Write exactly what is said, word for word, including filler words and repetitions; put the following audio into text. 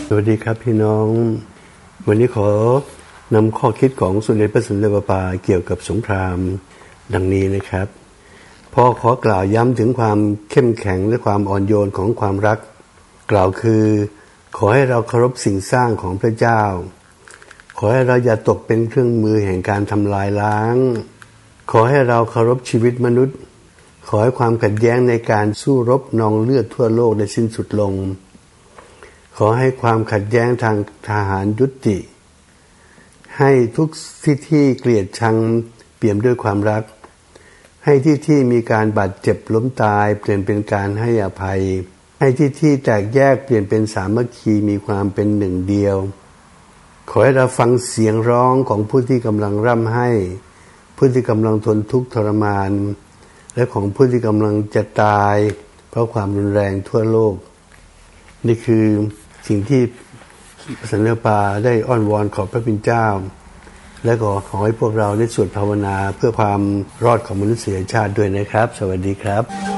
สวัสดีครับพี่น้องวันนี้ขอนำข้อคิดของสมเด็จพระสันตะปาปาเกี่ยวกับสงครามดังนี้นะครับพ่อขอกล่าวย้ำถึงความเข้มแข็งและความอ่อนโยนของความรักกล่าวคือขอให้เราเคารพสิ่งสร้างของพระเจ้าขอให้เราอย่าตกเป็นเครื่องมือแห่งการทำลายล้างขอให้เราเคารพชีวิตมนุษย์ขอให้ความขัดแย้งในการสู้รบนองเลือดทั่วโลกได้สิ้นสุดลงขอให้ความขัดแย้งทางทหารยุติให้ทุกที่ที่เกลียดชังเปี่ยมด้วยความรักให้ที่ที่มีการบาดเจ็บล้มตายเปลี่ยนเป็นการให้อภัยให้ที่ที่แตกแยกเปลี่ยนเป็นสามัคคีมีความเป็นหนึ่งเดียวขอให้เราฟังเสียงร้องของผู้ที่กำลังร่ำไห้ผู้ที่กำลังทนทุกข์ทรมานและของผู้ที่กำลังจะตายเพราะความรุนแรงทั่วโลกนี่คือสิ่งที่พระสันตะปาได้อ้อนวอนขอพระเป็นเจ้าและก็ขอให้พวกเราได้สวดภาวนาเพื่อความรอดของมนุษยชาติด้วยนะครับสวัสดีครับ